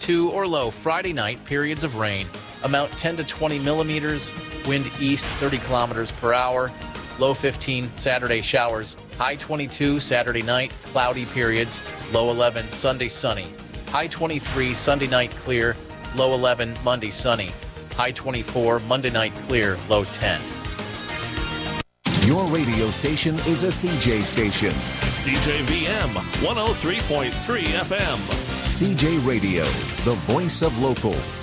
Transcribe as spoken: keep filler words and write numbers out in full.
twenty-two or low Friday night, periods of rain. Amount ten to twenty millimeters. Wind east thirty kilometers per hour. Low fifteen Saturday showers. High twenty-two Saturday night, cloudy periods. Low eleven Sunday sunny. High twenty-three Sunday night clear. Low eleven Monday sunny. High twenty-four Monday night clear. Low ten. Your radio station is a C J station. C J V M one oh three point three F M. C J Radio, the voice of local.